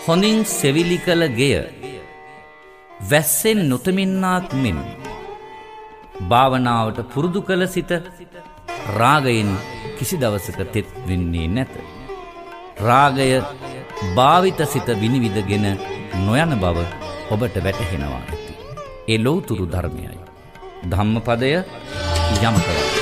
හොඳින් සෙවිලි කළ ගෙය වැස්සෙන් නොතමින්නාක් මෙන් භාවනාවට පුරුදු කළ සිත රාගයෙන් කිසි දවසක තෙත් වෙන්නේ නැත. රාගය භාවිත සිත විනිවිදගෙන නොයන බව ඔබට වැටහෙනවා ඇති. ඒ ලෞතුරු ධර්මයයි. ධම්මපදය යමකවයි.